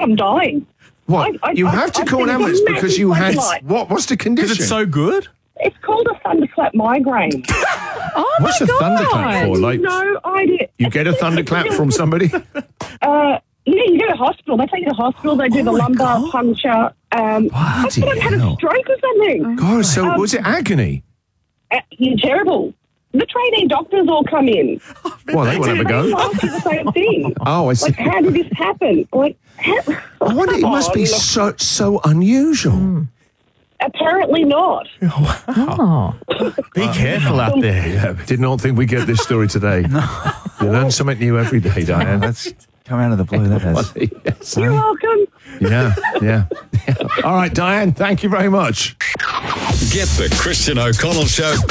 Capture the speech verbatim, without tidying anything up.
I'm dying. What? I, I, you I, have to I call an think it's ambulance a because you had... massive What? What's the condition? Because it's so good. It's called a thunderclap migraine. Oh, What's my a God. thunderclap for? Like, No idea. you get a thunderclap from somebody? Uh, yeah, you go to hospital. They take you to hospital. They do Oh the my lumbar God. puncture. Um, I Bloody thought I'd had a hell. stroke or something. God, so Um, was it agony? Uh, you're terrible. The trainee doctors all come in. Well, they won't have a They go. all ask you the same thing. Oh, I see. Like, how did this happen? Like, how, I wonder, it must be Oh, so so unusual. apparently not. Oh. Be careful out there. Yeah, did not think we'd get this story today. You learn something new every day, Diane. That's come out of the blue, that has. Yes. You're welcome. Yeah, yeah, yeah. All right, Diane, thank you very much. Get the Christian O'Connell Show